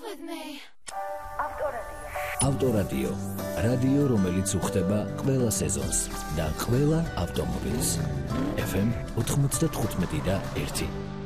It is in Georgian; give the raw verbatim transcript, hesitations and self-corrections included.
ავტორადიო. რადიო, რომელიც უხდება ყველა სეზონს და ყველა ავტომობილს. ეფ ემ ოთხმოცდათხუთმეტი და ერთი.